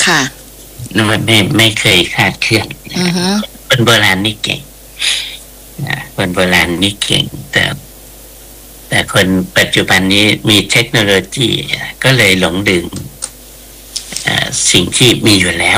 ค่ะไม่เคยคลาดเคลื่อนคนโบราณนี่เก่งคนโบราณนี่เก่งแต่คนปัจจุบันนี้มีเทคโนโลยีก็เลยหลงดึงสิ่งที่มีอยู่แล้ว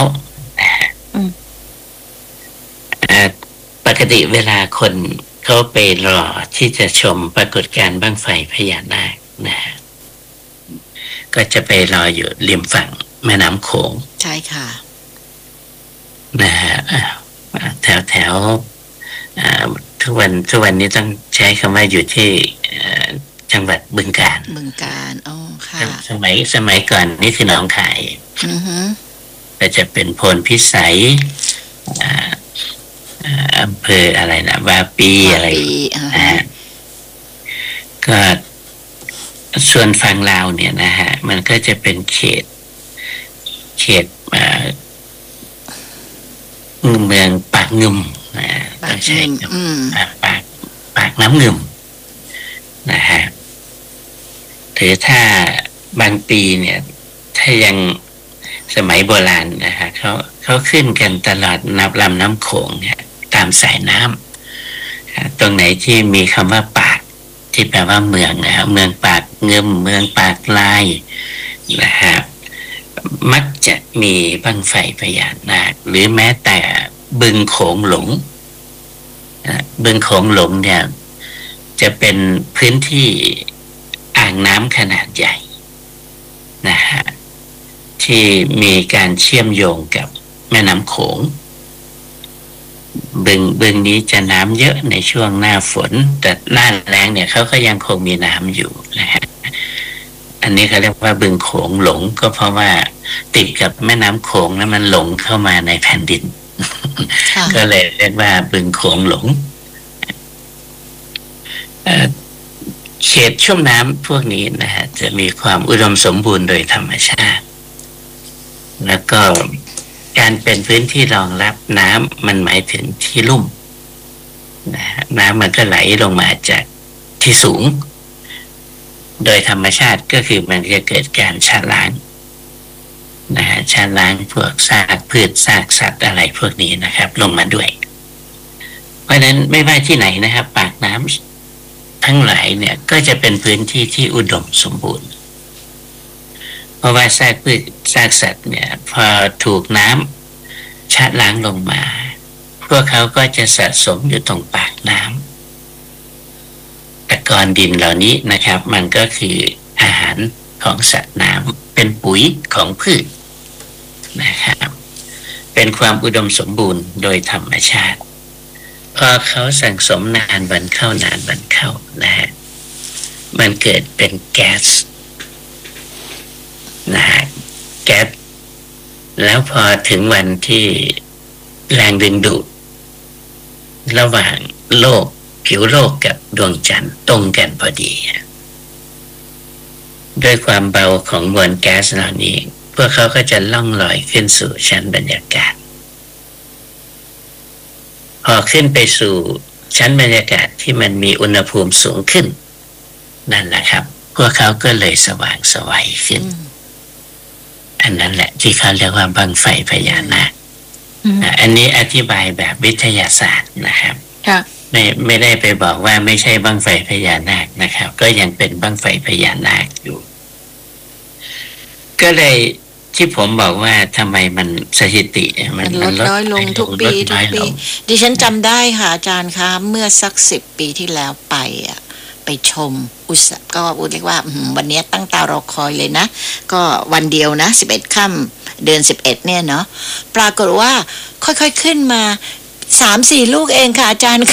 ปกติเวลาคนเขาไปรอที่จะชมปรากฏการณ์บั้งไฟพญานาคนะก็จะไปรออยู่ริมฝั่งแม่น้ำโขงใช่ค่ะนะฮะแถวทุกวันนี้ต้องใช้คำว่าอยู่ที่จังหวัดบึงกาฬอ๋อค่ะสมัยก่อนนี่คือหนองคายก็จะเป็นโพนพิสัยอำเภออะไรนะวาปีอะไรก็ส่วนฝั่งลาวเนี่ยนะฮะมันก็จะเป็นเขตเมืองปากงึมต้องใช้ปากน้ำงึมนะฮะหรือถ้าบางปีเนี่ยถ้ายังสมัยโบราณนะฮะเขาขึ้นกันตลอดนับลำน้ำโขงเนี่ยตามสายน้ำตรงไหนที่มีคำว่าปากที่แปลว่าเมืองนะครับเมืองปากเงึมเมืองปากลายนะครับมักจะมีบั้งไฟพญานาคหรือแม้แต่บึงโขงหลงบึงโขงหลงเนี่ยจะเป็นพื้นที่อ่างน้ำขนาดใหญ่นะฮะที่มีการเชื่อมโยงกับแม่น้ำโขงบึงนี้จะน้ำเยอะในช่วงหน้าฝนแต่หน้าแล้งเนี่ยเขาก็ยังคงมีน้ำอยู่นะฮะอันนี้เขาเรียกว่าบึงโขงหลงก็เพราะว่าติดกับแม่น้ำโขงแล้วมันหลงเข้ามาในแผ่นดิน ก็เลยเรียกว่าบึงโขงหลงเขตชุ่มน้ำพวกนี้นะฮะจะมีความอุดมสมบูรณ์โดยธรรมชาติแล้วก็การเป็นพื้นที่รองรับน้ำมันหมายถึงที่ลุ่มนะน้ำมันก็ไหลลงมาจากที่สูงโดยธรรมชาติก็คือมันจะเกิดการชะล้างนะฮะชะล้างพวกซากพืชซากสัตว์อะไรพวกนี้นะครับลงมาด้วยเพราะฉะนั้นไม่ว่าที่ไหนนะครับปากน้ำทั้งหลายเนี่ยก็จะเป็นพื้นที่ที่อุดมสมบูรณ์เพราะว่าซากพืชซากสัตว์เนี่ยพอถูกน้ำชะล้างลงมาพวกเขาก็จะสะสมอยู่ตรงปากน้ำตะกอนดินเหล่านี้นะครับมันก็คืออาหารของสัตว์น้ำเป็นปุ๋ยของพืชนะครับเป็นความอุดมสมบูรณ์โดยธรรมชาติพอเขาสั่งสมนานวันเข้านานวันเข้านะฮะมันเกิดเป็นแก๊สนะฮะแก๊สแล้วพอถึงวันที่แรงดึงดูดระหว่างโลกผิวโลกกับดวงจันทร์ตรงกันพอดีด้วยความเบาของมวลแก๊สเหล่านี้พวกเขาก็จะล่องลอยขึ้นสู่ชั้นบรรยากาศพอขึ้นไปสู่ชั้นบรรยากาศที่มันมีอุณหภูมิสูงขึ้นนั่นแหละครับพวกเขาก็เลยสว่างไสวขึ้นอันนั้นแหละที่เขาเรียกว่าบั้งไฟพญานาคอันนี้อธิบายแบบวิทยาศาสตร์นะครับไม่ได้ไปบอกว่าไม่ใช่บั้งไฟพญานาคนะครับก็ยังเป็นบั้งไฟพญานาคอยู่ก็เลยที่ผมบอกว่าทำไมมันสถิติมันลดน้อยลงทุกปีดิฉันจำได้ค่ะอาจารย์คะเมื่อสัก10 ปีที่แล้วไปชมก็เรียกว่าวันนี้ตั้งตารอคอยเลยนะก็วันเดียวนะ11 ค่ำเดือน11เนี่ยเนาะปรากฏว่าค่อยๆขึ้นมา 3-4 ลูกเองค่ะอาจารย์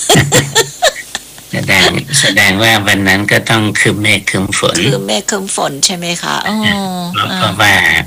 แสดงว่าวันนั้นก็ต้องคืมเมฆคืมฝนใช่ไหมคะเพราะ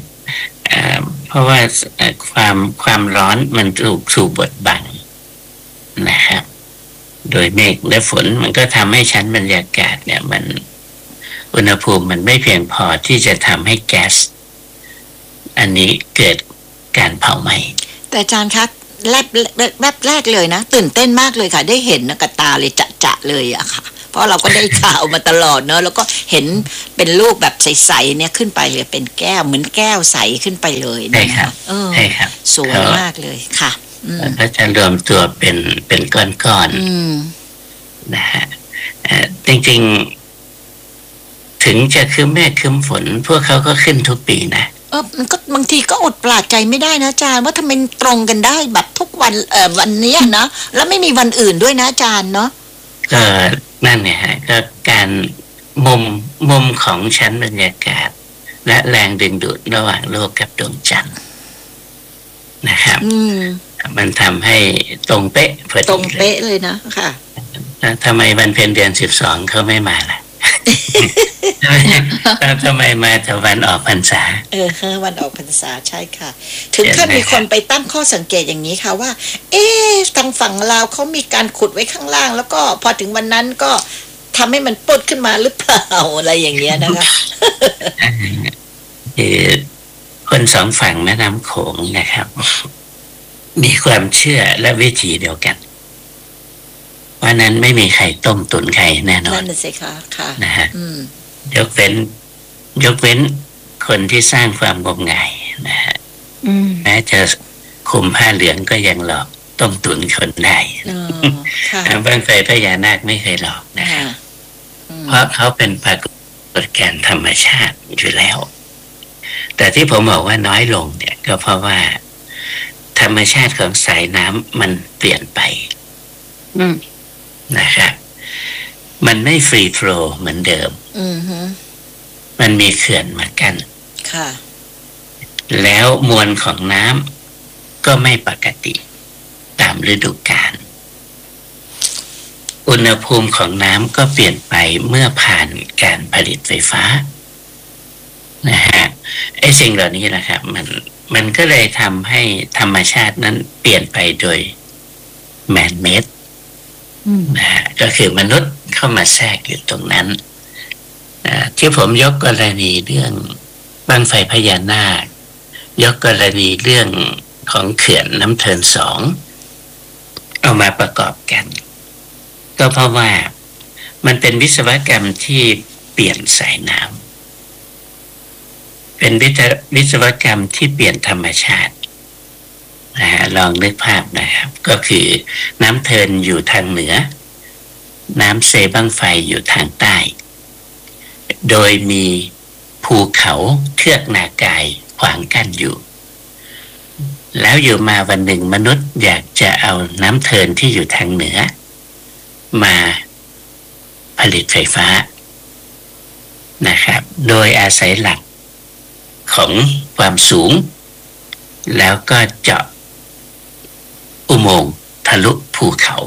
ว่าความร้อนมันถูกบดบังนะครับโดยเมฆและฝนมันก็ทำให้ชั้นบรรยากาศเนี่ยมันอุณหภูมิมันไม่เพียงพอที่จะทำให้แก๊สอันนี้เกิดการเผาไหม้แต่อาจารย์คะแรกเลยนะตื่นเต้นมากเลยค่ะได้เห็นกับตาเลยจะเลยอะค่ะเพราะเราก็ได้ข่าวมาตลอดเนอะแล้วก็เห็นเป็นลูกแบบใสๆเนี่ยขึ้นไปเลยเป็นแก้วเหมือนแก้วใสขึ้นไปเลยใช่ครับใช่ครับสวยมากเลยค่ะก็จะรวมตัวเป็นก้อนๆนะฮะจริงๆถึงจะคืมแม่คืมฝนพวกเขาก็ขึ้นทุกปีนะมันก็บางทีก็อดปลาดใจไม่ได้นะอาจารย์ว่าทำไมตรงกันได้แบบทุกวันวันนี้นะแล้วไม่มีวันอื่นด้วยนะอาจารย์เนาะก็นั่นเนี่ยฮะก็การมุมของชั้นบรรยากาศและแรงดึงดูดระหว่างโลกกับดวงจันทร์นะครับมันทำให้ตรงเป๊ะตรงเป๊ะเลยนะค่ะทำไมวันเพ็ญเดือน12เขาไม่มาล่ะทำไมมาแต่วันออกพรรษาวันออกพรรษาใช่ค่ะถึงขั้นมีคนไปตั้งข้อสังเกตอย่างนี้ค่ะว่าทางฝั่งลาวเขามีการขุดไว้ข้างล่างแล้วก็พอถึงวันนั้นก็ทำให้มันปุดขึ้นมาหรือเปล่าอะไรอย่างเงี้ยนะคะคนสองฝั่งแม่น้ำโขงนะครับมีความเชื่อและวิธีเดียวกันว่านั้นไม่มีใครต้มตุ๋นใครแน่นอนนั่นสิคะค่ะนะฮะยกเว้นคนที่สร้างความงมงายนะฮะแม้จะคุมผ้าเหลืองก็ยังหลอกต้มตุ๋นคนได้บ้างไฟพญานาคไม่เคยหลอกนะครับเพราะเขาเป็นปรากฏการณ์ธรรมชาติอยู่แล้วแต่ที่ผมบอกว่าน้อยลงเนี่ยก็เพราะว่าธรรมชาติของสายน้ำมันเปลี่ยนไปนะครับมันไม่ฟรีโฟลว์เหมือนเดิมมันมีเขื่อนมากั้นแล้วมวลของน้ำก็ไม่ปกติตามฤดูกาลอุณหภูมิของน้ำก็เปลี่ยนไปเมื่อผ่านการผลิตไฟฟ้านะฮะไอ้สิ่งเหล่านี้นะครับมันก็เลยทำให้ธรรมชาตินั้นเปลี่ยนไปโดยแมนเมดนะฮะก็คือมนุษย์เข้ามาแทรกอยู่ตรงนั้นที่ผมยกกรณีเรื่องบั้งไฟพญานาคยกกรณีเรื่องของเขื่อนน้ำเทิน2เอามาประกอบกันก็เพราะว่ามันเป็นวิศวกรรมที่เปลี่ยนสายน้ำเป็นวิศวกรรมที่เปลี่ยนธรรมชาติลองนึกภาพนะครับก็คือน้ำเทินอยู่ทางเหนือน้ำเซบั้งไฟอยู่ทางใต้โดยมีภูเขาเทือกนากายขวางกั้นอยู่แล้วอยู่มาวันหนึ่งมนุษย์อยากจะเอาน้ำเทินที่อยู่ทางเหนือมาผลิตไฟฟ้านะครับโดยอาศัยหลักของความสูงแล้วก็เจาะอุโมงค์ทะลุภูเขา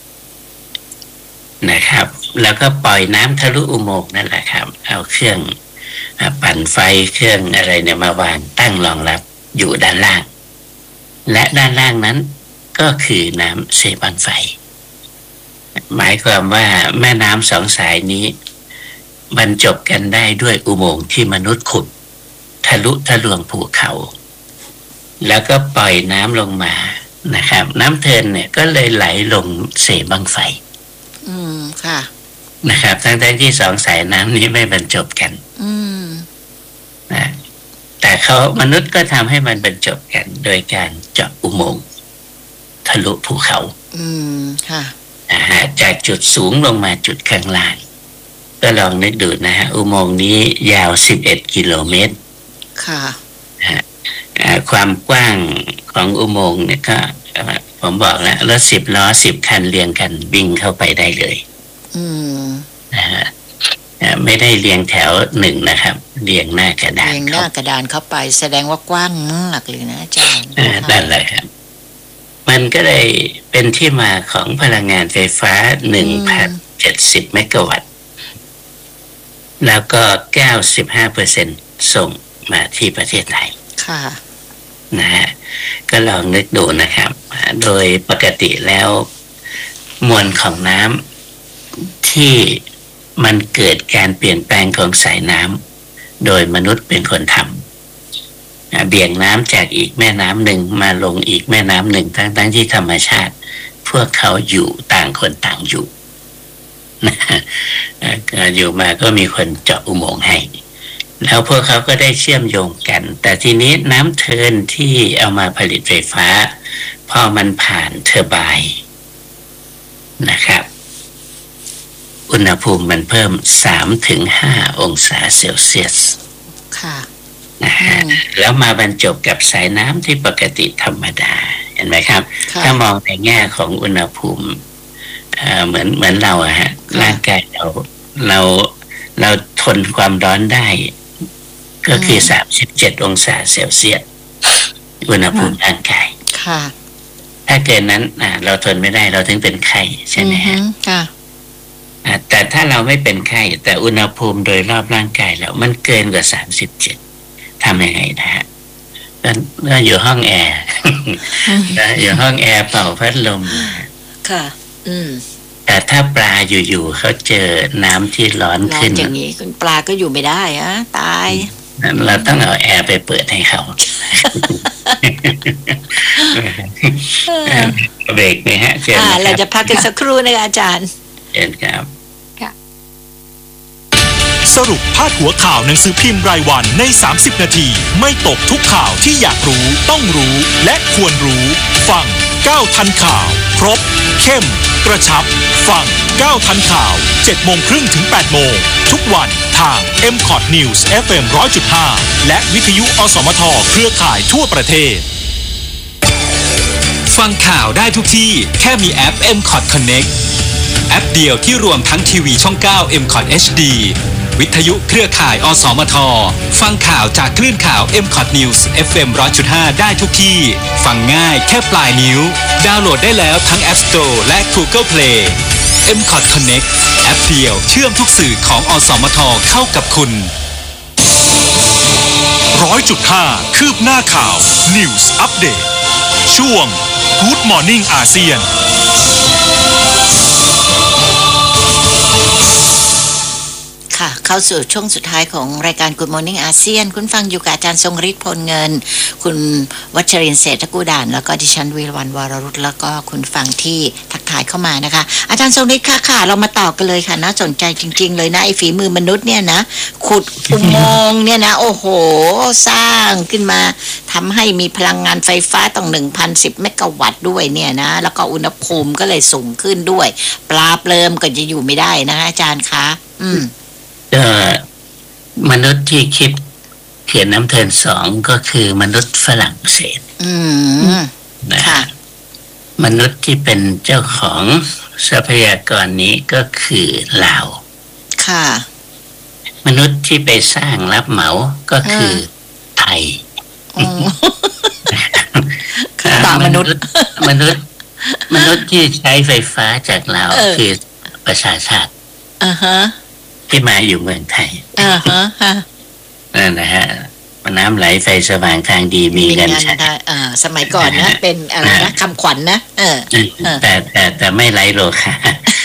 นะครับแล้วก็ปล่อยน้ำทะลุอุโมงค์นั่นแหละครับเอาเครื่องปั่นไฟเครื่องอะไรเนี่ยมาวางตั้งรองรับอยู่ด้านล่างและด้านล่างนั้นก็คือน้ำเซบั้งไฟหมายความว่าแม่น้ำสองสายนี้บรรจบกันได้ด้วยอุโมงค์ที่มนุษย์ขุดทะลุทะลวงภูเขาแล้วก็ปล่อยน้ำลงมานะครับน้ำเทินเนี่ยก็เลยไหลลงเสบั้งไฟค่ะนะครับทั้งที่สองสายน้ำนี้ไม่บรรจบกันนะแต่มนุษย์ก็ทำให้มันบรรจบกันโดยการเจาะอุโมงค์ทะลุภูเขาค่ะจากจุดสูงลงมาจุดข้างล่างก็ลองนึกดูนะฮะอุโมงค์นี้ยาว11 กิโลเมตรค่ะความกว้างของอุโมงค์เนี่ยก็ผมบอกแล้วรถ10 ล้อ10 คันเรียงกันวิ่งเข้าไปได้เลยนะฮะไม่ได้เรียงแถวหนึ่งนะครับเรียงหน้ากระดานเรียงหน้ากระดานเข้าไปแสดงว่ากว้างมากเลยนะอาจารย์นั่นแหละครับมันก็เลยเป็นที่มาของพลังงานไฟฟ้า 1,070 เมกะวัตต์แล้วก็ 95% ส่งมาที่ประเทศไทยค่ะนะฮะก็ลองนึกดูนะครับโดยปกติแล้วมวลของน้ำที่มันเกิดการเปลี่ยนแปลงของสายน้ำโดยมนุษย์เป็นคนทำเบี่ยงน้ำจากอีกแม่น้ำหนึ่งมาลงอีกแม่น้ำหนึ่งทั้งที่ธรรมชาติพวกเขาอยู่ต่างคนต่างอยู่อยู่มาก็มีคนเจาะอุโมงค์ให้แล้วพวกเขาก็ได้เชื่อมโยงกันแต่ทีนี้น้ำเทิร์นที่เอามาผลิตไฟฟ้าพอมันผ่านเทอร์ไบน์นะครับอุณหภูมิมันเพิ่ม 3-5 องศาเซลเซียสค่ะนะฮะแล้วมาบรรจบกับสายน้ำที่ปกติธรรมดาเห็นไหมครับถ้ามองในแง่ของอุณหภูมิเหมือนเราอะฮะร่างกายเราทนความร้อนได้ก็คือ37 องศาเซลเซียสอุณหภูมิร่างกายค่ะถ้าเกินนั้นเราทนไม่ได้เราถึงเป็นไข้ใช่ไหมฮะค่ะแต่ถ้าเราไม่เป็นไข้แต่อุณหภูมิโดยรอบร่างกายเรามันเกินกว่า37ทำยังไงนะฮะก็อยู่ห้องแอร์อยู่ห้องแอร์เป่าพัดลมค่ะแต่ถ้าปลาอยู่ๆเขาเจอน้ำที่ร้อนขึ้นอย่างนี้คุณปลาก็อยู่ไม่ได้อะตายเราต้องเอาแอร์ไปเปิดให้เขาเบรกนี่ฮะเราจะพักกันสักครู่นะคะอาจารย์เชิญครับสรุปพาดหัวข่าวหนังสือพิมพ์รายวันใน30นาทีไม่ตกทุกข่าวที่อยากรู้ต้องรู้และควรรู้ฟัง9ทันข่าวครบเข้มกระชับฟัง9ทันข่าว 7:30 ถึง 8 โมงทุกวันทาง MCOT News FM 100.5 และวิทยุอสมทเครือข่ายทั่วประเทศฟังข่าวได้ทุกที่แค่มีแอป MCOT Connect แอปเดียวที่รวมทั้งทีวีช่อง 9 MCOT HD วิทยุเครือข่ายอสมทฟังข่าวจากคลื่นข่าว MCOT News FM 100.5 ได้ทุกที่ฟังง่ายแค่ปลายนิ้วดาวน์โหลดได้แล้วทั้ง App Store และ Google Play MCOT Connect แอปเดียวเชื่อมทุกสื่อของอสมทเข้ากับคุณ 100.5 คืบหน้าข่าว News Update ช่วง Good Morning อาเซียนเข้าสู่ช่วงสุดท้ายของรายการ Good Morning อาเซียนคุณฟังอยู่กับอาจารย์ทรงฤทธิ์พลเงินคุณวัชรินทร์เศรษฐกุฎานแล้วก็ดิฉันวีรวรรณวรรุตแล้วก็คุณฟังที่ทักทายเข้ามานะคะอาจารย์ทรงฤทธิ์ค่ะเรามาต่อกันเลยค่ะน่าสนใจจริงๆเลยนะไอ้ฝีมือมนุษย์เนี่ยนะขุดอุโมงค์เนี่ยนะโอ้โหสร้างขึ้นมาทำให้มีพลังงานไฟฟ้าต้อง 1,010 เมกะวัตต์ด้วยเนี่ยนะแล้วก็อุณหภูมิก็เลยสูงขึ้นด้วยปลาเปลิมก็จะอยู่ไม่ได้นะคะอาจารย์คะมนุษย์ที่คิดเขียนน้ำเทิน2ก็คือมนุษย์ฝรั่งเศสนะมนุษย์ที่เป็นเจ้าของทรัพยากรนี้ก็คือลาวค่ะมนุษย์ที่ไปสร้างรับเหมาก็คือไทยมนุษย์ที่ใช้ไฟฟ้าจากลาวคือประชาชาติที่มาอยู่เมืองไทยนั่นนะฮะน้ำไหลไฟสว่างทางดีมีเงินใช้สมัยก่อนนะเป็นอะไรนะคำขวัญนะแต่ไม่ไหลโลคา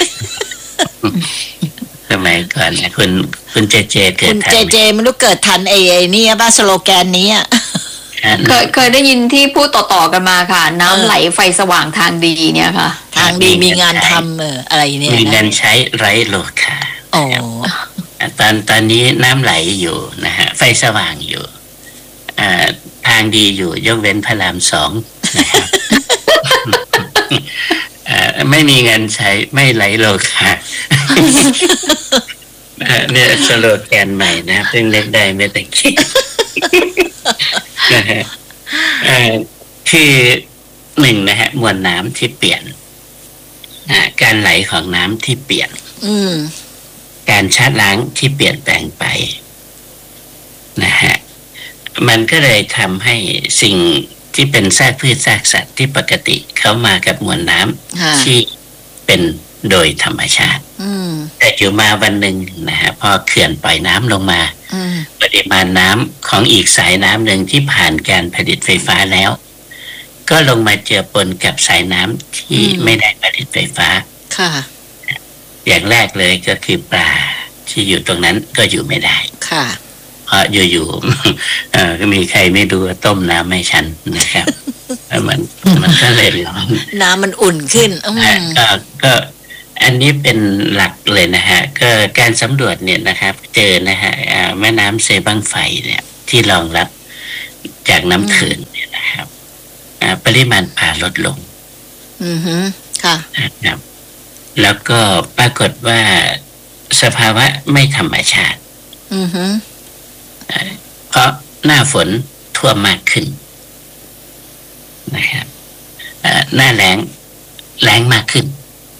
สมัยก่อนนะคุณเจเกิดทันคุณเจไม่รู้เกิดทันไอ้นี่บ้าสโลแกนนี้เคยได้ยินที่พูดต่อๆกันมาค่ะน้ำไหลไฟสว่างทางดีเนี่ยค่ะทางดีมีงานทำอะไรเนี่ยมีเงินใช้ไร้โลคาตอนนี้น้ำไหลอยู่นะฮะไฟสว่างอยู่ทางดีอยู่ยกเว้นพระราม 2นะครับไม่มีเงินใช้ไม่ไหลโลคาเนี่ยสโลแกนใหม่นะเพิ่งเล็กได้ไม่แต่คิดคือ1นะฮะมวลน้ำที่เปลี่ยนการไหลของน้ำที่เปลี่ยนการชะล้างที่เปลี่ยนแปลงไปนะฮะมันก็เลยทำให้สิ่งที่เป็นซากพืชซากสัตว์ที่ปกติเข้ามากับมวลน้ำที่เป็นโดยธรรมชาติแต่อยู่มาวันหนึ่งนะฮะพอเขื่อนปล่อยน้ำลงมาปริมาณน้ำของอีกสายน้ำหนึ่งที่ผ่านการผลิตไฟฟ้าแล้วก็ลงมาเจือปนกับสายน้ำที่ไม่ได้ผลิตไฟฟ้าค่ะอย่างแรกเลยก็คือปลาที่อยู่ตรงนั้นก็อยู่ไม่ได้ค่ะเพราะอยู่ๆก็มีใครไม่ดูต้มน้ำให้ฉันนะครับมันก็เลยร้อนน้ำมันอุ่นขึ้นก็อันนี้เป็นหลักเลยนะฮะก็การสำรวจเนี่ยนะครับเจอนะฮะแม่น้ำเซบังไฟเนี่ยที่รองรับจากน้ำเขื่อนเนี่ยนะครับปริมาณปลาลดลงค่ะนะครับแล้วก็ปรากฏว่าสภาวะไม่ธรรมชาติเพราะหน้าฝนท่วมมากขึ้นนะครับหน้าแล้งมากขึ้น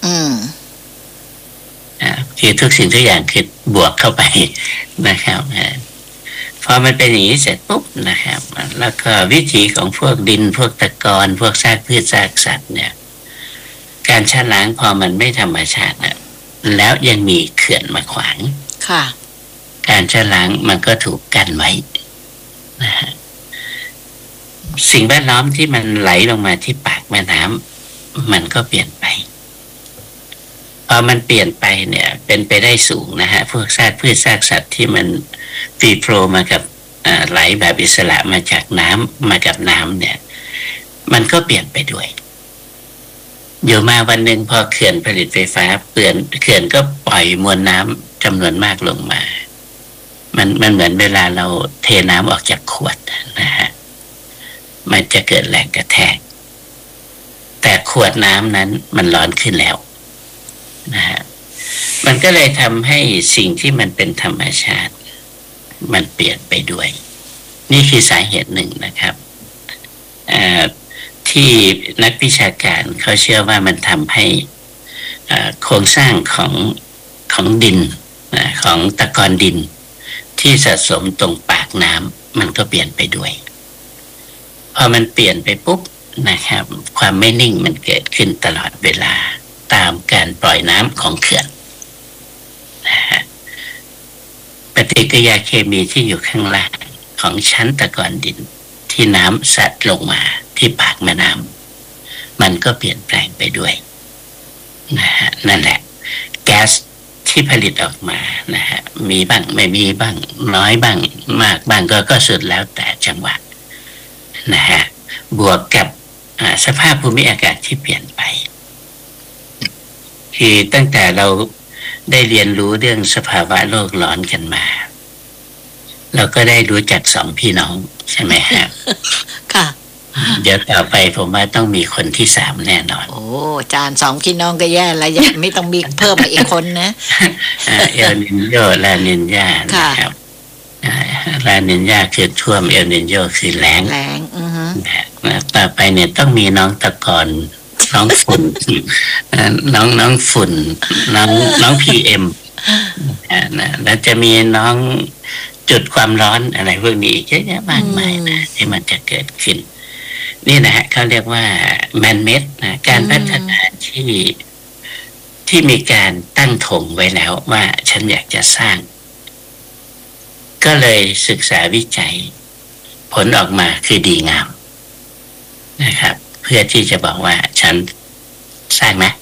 คือทุกสิ่งทุกอย่างคือบวกเข้าไปนะครับพอมันเป็นอย่างนี้เสร็จปุ๊บนะครับแล้วก็วิถีของพวกดินพวกตะกอนพวกซากพืชซากสัตว์เนี่ยการชะล้างพอมันไม่ธรรมชาตินะแล้วยังมีเขื่อนมาขวางค่ะการชะล้างมันก็ถูกกันไว้นะฮะสิ่งแวดล้อมที่มันไหลลงมาที่ปากแม่น้ำมันก็เปลี่ยนไปพอมันเปลี่ยนไปเนี่ยเป็นไปได้สูงนะฮะพวกซากพืชซากสัตว์ที่มันฟรีโฟลว์มากับไหลแบบอิสระมาจากน้ำมากับน้ำเนี่ยมันก็เปลี่ยนไปด้วยอยู่มาวันหนึ่งพอเขื่อนผลิตไฟฟ้าเขื่อนก็ปล่อยมวลน้ำจำนวนมากลงมามันเหมือนเวลาเราเทน้ำออกจากขวดนะฮะมันจะเกิดแรงกระแทกแต่ขวดน้ำนั้นมันร้อนขึ้นแล้วนะฮะมันก็เลยทำให้สิ่งที่มันเป็นธรรมชาติมันเปลี่ยนไปด้วยนี่คือสาเหตุหนึ่งนะครับที่นักวิชาการเขาเชื่อว่ามันทำให้โครงสร้างของดินของตะกอนดินที่สะสมตรงปากน้ำมันก็เปลี่ยนไปด้วยพอมันเปลี่ยนไปปุ๊บนะครับความไม่นิ่งมันเกิดขึ้นตลอดเวลาตามการปล่อยน้ำของเขื่อนนะฮะปฏิกิริยาเคมีที่อยู่ข้างล่างของชั้นตะกอนดินที่น้ำซัดลงมาที่ปากแม่น้ำมันก็เปลี่ยนแปลงไปด้วยนะฮะนั่นแหละแก๊สที่ผลิตออกมานะฮะมีบ้างไม่มีบ้างน้อยบ้างมากบ้างก็สุดแล้วแต่จังหวะนะฮะบวกกับสภาพภูมิอากาศที่เปลี่ยนไปคือตั้งแต่เราได้เรียนรู้เรื่องสภาวะโลกร้อนกันมาเราก็ได้รู้จักสองพี่น้องใช่ไหมฮะค่ะเดี๋ยวต่อไปผมว่าต้องมีคนที่สามแน่นอนโอ้จานสองพี่น้องก็แย่แล้วยังไม่ต้องมีเพิ่มมาอีกคนนะเอลนินโยลานินญานะครับลานินญาคือท่วมเอลนินโยคือแล้งต่อไปเนี่ยต้องมีน้องตะกอนน้องฝุ่นน้องฝุ่นน้องPMนะแล้วจะมีน้องจุดความร้อนอะไรพวกนี้เยอะแยะมากมายนะที่มันจะเกิดขึ้นนี่นะฮะเขาเรียกว่าแมนเมดนะการพัฒนาที่มีการตั้งธงไว้แล้วว่าฉันอยากจะสร้างก็เลยศึกษาวิจัยผลออกมาคือดีงามนะครับเพื่อที่จะบอกว่าฉันสร้างนะ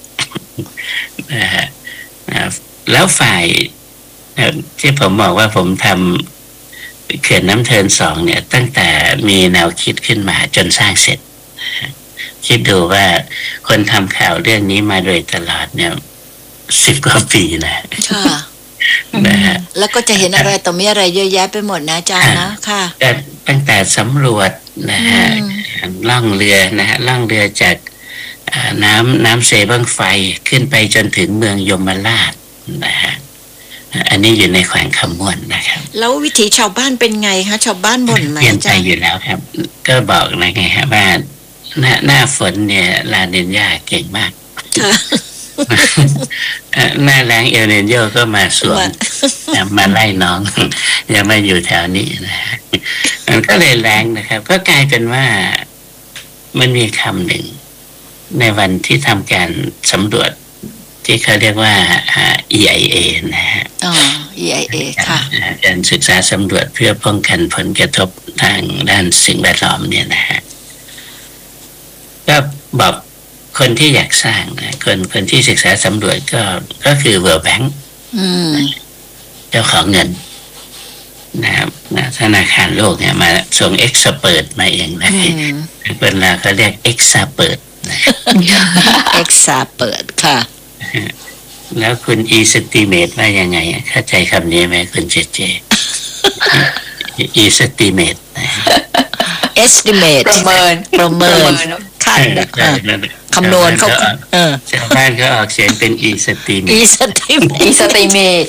แล้วฝ่ายที่ผมบอกว่าผมทำเขื่อนน้ำเทิน2เนี่ยตั้งแต่มีแนวคิดขึ้นมาจนสร้างเสร็จคิดดูว่าคนทำข่าวเรื่องนี้มาโดยตลอดเนี่ย10 กว่าปีนะนะฮะแล้วก็จะเห็นอะไรต่อมีอะไรเยอะแยะไปหมดนะอาจารย์นะค่ะตั้งแต่สำรวจนะฮะล่องเรือนะฮะล่องเรือจากน้ำเซบังไฟขึ้นไปจนถึงเมืองยมราชนะฮะอันนี้อยู่ในแขวงคำม่วนนะครับแล้ววิถีชาวบ้านเป็นไงคะชาวบ้านบ่นไหมเปลี่ยนไปอยู่แล้วครับก็บอกนะไงฮะว่าหน้าฝนเนี่ยลานินญาเก่งมากหน้าแล้งเอลนินโยก็มาสวมมาไล่น้องอย่ามาอยู่แถวนี้นะมันก็เลยแรงนะครับก็กลายเป็นว่ามันมีคำหนึ่งในวันที่ทำการสำรวจที่เขาเรียกว่า EIA นะฮะ EIA ค่ะการศึกษาสำรวจเพื่อป้องกันผลกระทบทางด้านสิ่งแวดล้อมเนี่ยนะฮะก็บอกคนที่อยากสร้างนะคนที่ศึกษาสำรวจก็คือ World Bank เจ้าของเงินนะครับธนาคารโลกเนี่ยมาส่งเอ็กซ์เปิดมาเองนะเวลาเขาเรียกเอ็กซ์เปิดเอ็กซ์เปิดค่ะแล้วคุณ estimate ว่ายังไงเข้าใจคำนี้ไหมคุณเจเจ estimate estimate ประเมินคาดคำนวณเขาชาวบ้านก็ออกเสียงเป็น estimate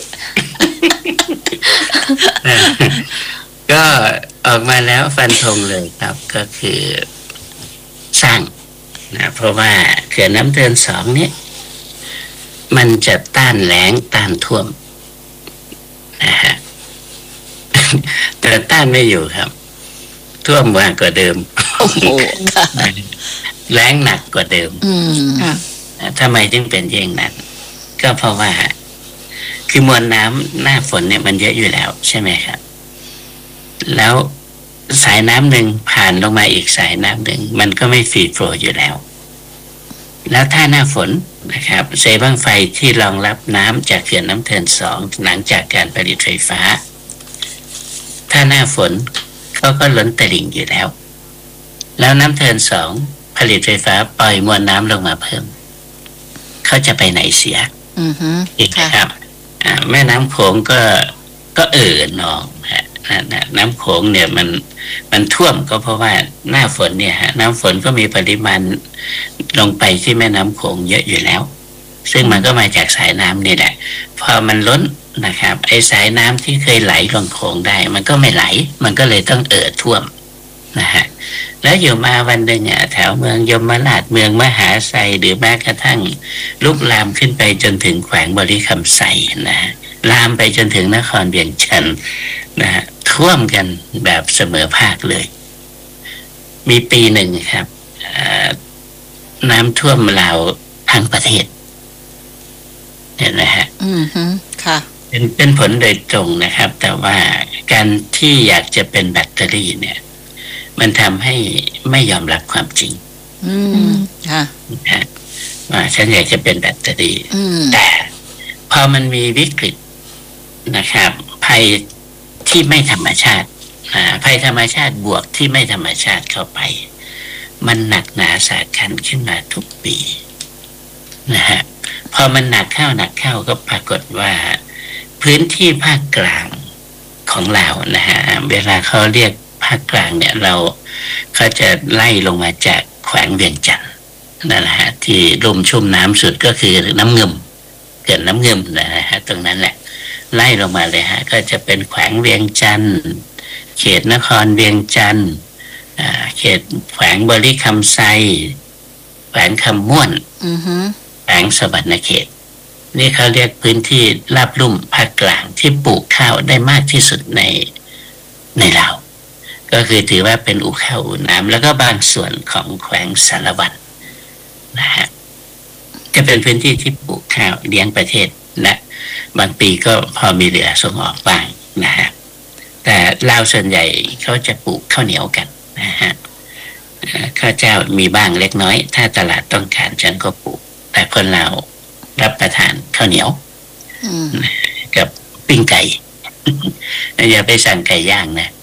ก็ออกมาแล้วฟันธงเลยครับก็คือสร้างนะเพราะว่าเขื่อนน้ำเทิน2นี้มันจะต้านแล้งต้านท่วมนะฮะแต่ต้านไม่อยู่ครับท่วมมากกว่าเดิมโอ้โหแล้งหนักกว่าเดิมทำไมจึงเป็นอย่างนั้นก็เพราะว่าคือมวลน้ำหน้าฝนเนี่ยมันเยอะอยู่แล้วใช่ไหมครับแล้วสายน้ำหนึ่งผ่านลงมาอีกสายน้ำหนึ่งมันก็ไม่ฟรีโฟลว์อยู่แล้วแล้วถ้าหน้าฝนนะครับเซบั้งไฟที่รองรับน้ำจากเขื่อนน้ำเทิน2หลังจากการผลิตไฟฟ้าถ้าหน้าฝนเขาก็ล้นตลิ่งอยู่แล้วแล้วน้ำเทิน2ผลิตไฟฟ้าปล่อยมวลน้ำลงมาเพิ่มเขาจะไปไหนเสียอีกครับแม่น้ำโขงก็นองน้ำโขงเนี่ยมันท่วมก็เพราะว่าหน้าฝนเนี่ยน้ำฝนก็มีปริมาณลงไปที่แม่น้ำโขงเยอะอยู่แล้วซึ่งมันก็มาจากสายน้ำนี่แหละพอมันล้นนะครับไอ้สายน้ำที่เคยไหลลงโขงได้มันก็ไม่ไหลมันก็เลยต้องท่วมนะฮะแล้วอยู่มาวันหนึ่งแถวเมืองยมราชเมืองมหาไซหรือแม้กระทั่งลุกลามขึ้นไปจนถึงแขวงบริคำไซนะลามไปจนถึงนครเวียงจันทร์นะฮะท่วมกันแบบเสมอภาคเลยมีปีหนึ่งครับน้ำท่วมลาวทั้งประเทศเห็นไหมฮะค่ะเป็นผลโดยตรงนะครับแต่ว่าการที่อยากจะเป็นแบตเตอรี่เนี่ยมันทำให้ไม่ยอมรับความจริงค่ะว่าฉันอยากจะเป็นแบตเตอรี่แต่พอมันมีวิกฤตนะครับภัยที่ไม่ธรรมชาติภัยธรรมชาติบวกที่ไม่ธรรมชาติเข้าไปมันหนักหนาสาหัสขึ้นมาทุกปีนะฮะพอมันหนักเข้าก็ปรากฏว่าพื้นที่ภาคกลางของเรานะฮะเวลาเขาเรียกภาคกลางเนี่ยเขาจะไล่ลงมาจากแขวงเวียงจันทร์นั่นแหละฮะที่ลุ่มชุ่มน้ำสุดก็คือน้ำเงิมเกิดน้ำเงิมนะฮะตรงนั้นแหละไล่ลงมาเลยฮะก็จะเป็นแขวงเวียงจันทร์เขตนครเวียงจันทร์เขตแขวงบริคำไซแขวงคำม่วนแขวงสวรรณเขตนี่เขาเรียกพื้นที่ราบลุ่มภาคกลางที่ปลูกข้าวได้มากที่สุดในลาวก็คือถือว่าเป็นอู่ข้าวอู่น้ำแล้วก็บางส่วนของแขวงสารวัตรนะฮะจะเป็นพื้นที่ที่ปลูกข้าวเลี้ยงประเทศและบางปีก็พอมีเหลือส่งออกบ้างนะฮะแต่ลาวส่วนใหญ่เขาจะปลูกข้าวเหนียวกันนะฮะข้าวเจ้ามีบ้างเล็กน้อยถ้าตลาดต้องการฉันก็ปลูกแต่คนลาวรับประทานข้าวเหนียวกับปิ้งไก่อย่าไปสั่งไก่ย่างนะ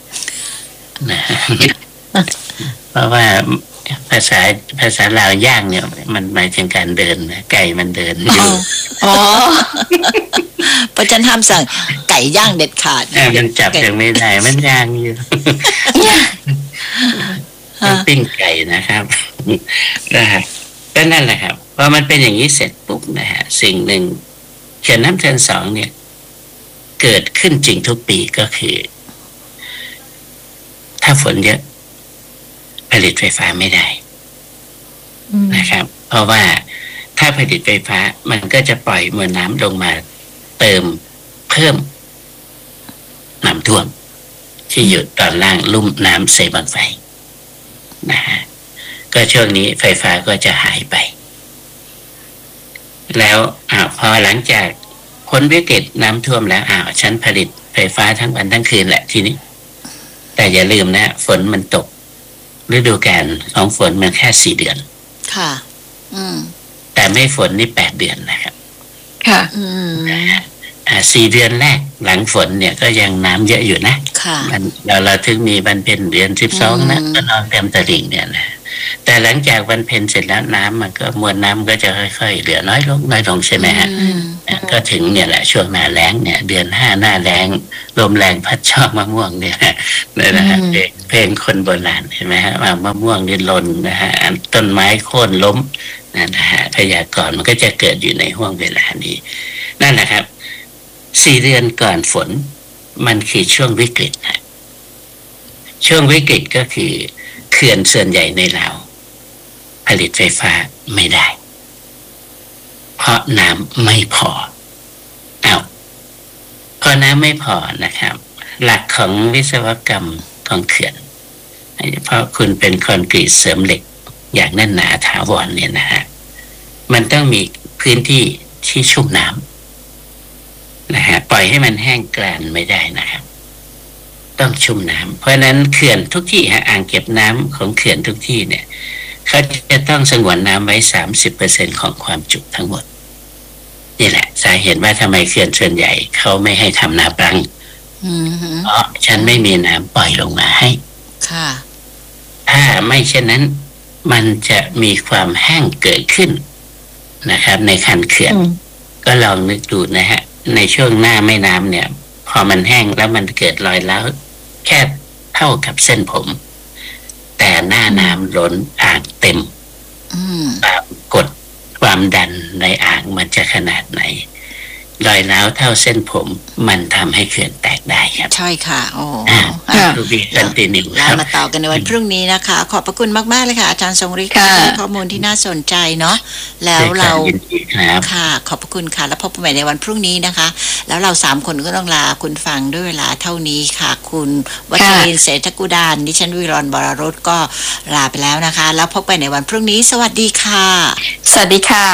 เพราะว่าภาษาลาวย่างเนี่ยมันหมายถึงการเดินนะไก่มันเดินอยู่เพราะฉันห้ามสั่งไก่ย่างเด็ดขาดมันจับยังไม่ได้มันย่างอยู่ปิ้งไก่นะครับนะฮะก็นั่นแหละครับพอมันเป็นอย่างนี้เสร็จปุ๊บนะฮะสิ่งหนึ่งเขื่อนน้ำเทิน2เนี่ยเกิดขึ้นจริงทุกปีก็คือถ้าฝนเยอะผลิตไฟฟ้าไม่ได้นะครับเพราะว่าถ้าผลิตไฟฟ้ามันก็จะปล่อยมวลน้ำลงมาเติมเพิ่มน้ำท่วมที่อยู่ตอนล่างลุ่มน้ำเซบังไฟนะฮะก็ช่วงนี้ไฟฟ้าก็จะหายไปแล้วพอหลังจากพ้นวิกฤตน้ำท่วมแล้วฉันผลิตไฟฟ้าทั้งวันทั้งคืนแหละทีนี้แต่อย่าลืมนะฝนมันตกฤดูกาลของฝนมันแค่4 เดือนค่ะแต่ไม่ฝนนี่8 เดือนนะครับค่ะ 4 เดือนแรกหลังฝนเนี่ยก็ยังน้ำเยอะอยู่นะค่ะเราถึงมีวันเพ็ญเดือน12นะก็นอนเต็มตลิ่งเนี่ยนะแต่หลังจากวันเพ็ญเสร็จแล้วน้ำมันก็มวลน้ำก็จะค่อยๆเหลือน้อยลงใช่ไหมฮะก็ถึงเนี่ยแหละช่วงหน้าแล้งเนี่ยเดือน 5หน้าแล้งลมแรงพัดชอบมะม่วงเนี่ยนะฮะเพลงคนโบราณเห็นไหมฮะมะม่วงนี่หล่นนะฮะต้นไม้โค่นล้มนะฮะพยากรณ์มันก็จะเกิดอยู่ในห่วงเวลานี้นั่นแหละครับ4 เดือนก่อนฝนมันคือช่วงวิกฤตนะช่วงวิกฤตก็คือเขื่อนส่วนใหญ่ในลาวผลิตไฟฟ้าไม่ได้เพราะน้ำไม่พอพอน้ำไม่พอนะครับ หลักของวิศวกรรมของเขื่อนเพราะคุณเป็นคอนกรีตเสริมเหล็กอย่างแน่นหนาถาวรเนี่ยนะฮะมันต้องมีพื้นที่ที่ชุ่มน้ำนะฮะปล่อยให้มันแห้งกร้านไม่ได้นะครับต้องชุ่มน้ำเพราะนั้นเขื่อนทุกที่อ่างเก็บน้ำของเขื่อนทุกที่เนี่ยเขาจะต้องสงวนน้ำไว้ 30% ของความจุทั้งหมดนี่แหละสาเหตุว่าทำไมเขื่อนส่วนใหญ่เขาไม่ให้ทำนาปรังเพราะฉันไม่มีน้ำปล่อยลงมาให้ค่ะถ้าไม่เช่นนั้นมันจะมีความแห้งเกิดขึ้นนะครับในคันเขื่อนก็ลองนึกดูนะฮะในช่วงหน้าแม่น้ำเนี่ยพอมันแห้งแล้วมันเกิดรอยร้าวแค่เท่ากับเส้นผมแต่หน้าน้ำล้นอ่างเต็มความกดความดันในอ่างมันจะขนาดไหนรอยร้าวเท่าเส้นผมมันทำให้เขื่อนแตกได้ครับใช่ค่ะโอ้คือวีกันตีหนึ่งเรามาต่อกันในวันพรุ่งนี้นะคะขอบพระคุณมากๆเลยค่ะอาจารย์ทรงฤทธิ์ให้ข้อมูลที่น่าสนใจเนาะแล้วเราค่ะขอบพระคุณค่ะแล้วพบกันใหม่ในวันพรุ่งนี้นะคะแล้วเรา3 คนก็ต้องลาคุณฟังด้วยเวลาเท่านี้ค่ะคุณวัชรินทร์เศรษฐกุดานดิฉันวิรรณบรรุตก็ลาไปแล้วนะคะแล้วพบกันในวันพรุ่งนี้สวัสดีค่ะสวัสดีค่ะ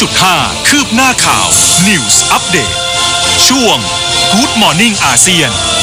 100.5 คืบหน้าข่าว News Update ช่วง Good Morning อาเซียน